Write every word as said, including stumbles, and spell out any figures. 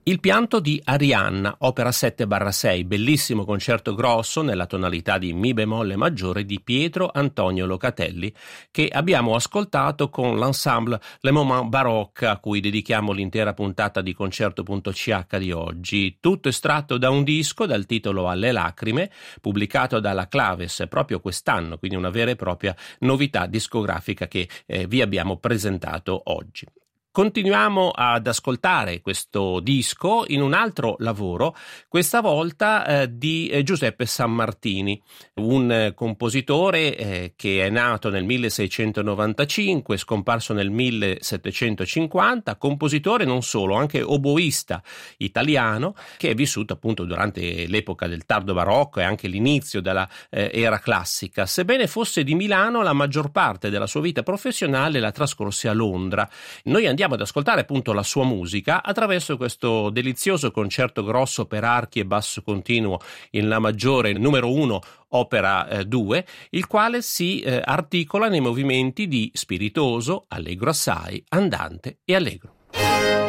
Il pianto di Arianna, opera sette barra sei, bellissimo concerto grosso nella tonalità di Mi bemolle maggiore di Pietro Antonio Locatelli, che abbiamo ascoltato con l'ensemble Le Moment Baroque, a cui dedichiamo l'intera puntata di Concerto punto c h di oggi. Tutto estratto da un disco dal titolo Alle lacrime, pubblicato dalla Claves proprio quest'anno, quindi una vera e propria novità discografica che eh, vi abbiamo presentato oggi. Continuiamo ad ascoltare questo disco in un altro lavoro, questa volta eh, di eh, Giuseppe Sammartini, un eh, compositore eh, che è nato nel milleseicentonovantacinque, scomparso nel millesettecentocinquanta, compositore non solo, anche oboista italiano, che è vissuto appunto durante l'epoca del tardo barocco e anche l'inizio della eh, era classica. Sebbene fosse di Milano, la maggior parte della sua vita professionale la trascorse a Londra. Noi andiamo ad ascoltare appunto la sua musica attraverso questo delizioso concerto grosso per archi e basso continuo in La maggiore numero uno opera due, il quale si eh, articola nei movimenti di spiritoso, allegro assai, andante e allegro.